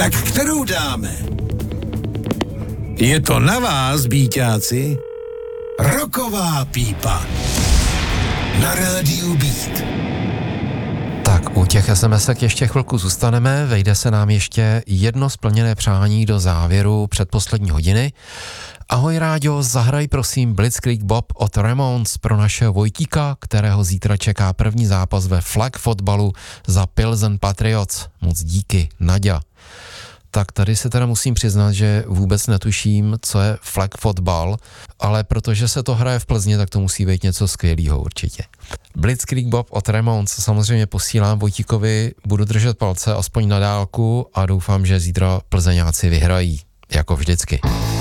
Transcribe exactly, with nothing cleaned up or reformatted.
Tak kterou dáme? Je to na vás, býťáci. Roková pípa. Na rádiu Beat. Tak u těch SMSek ještě chvilku zůstaneme, vejde se nám ještě jedno splněné přání do závěru předposlední hodiny. Ahoj rádio, zahraj prosím Blitzkrieg Bob od Ramones pro našeho Vojtíka, kterého zítra čeká první zápas ve flag fotbalu za Pilsen Patriots. Moc díky, Naďa. Tak tady se teda musím přiznat, že vůbec netuším, co je flag fotbal, ale protože se to hraje v Plzni, tak to musí být něco skvělého určitě. Blitzkrieg Bob od Ramones samozřejmě posílám Vojtíkovi, budu držet palce aspoň na dálku a doufám, že zítra Plzeňáci vyhrají, jako vždycky.